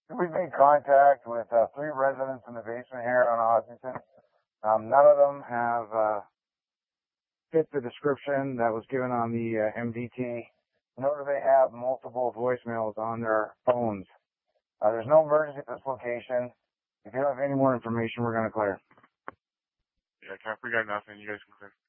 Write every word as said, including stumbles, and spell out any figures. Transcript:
We've made contact with uh, three residents in the basement here on Ossington. Um, none of them have uh, fit the description that was given on the uh, M D T, nor do they have multiple voicemails on their phones. Uh, there's no emergency at this location. If you have any more information, we're going to clear. Yeah, Cap, we got nothing. You guys can clear.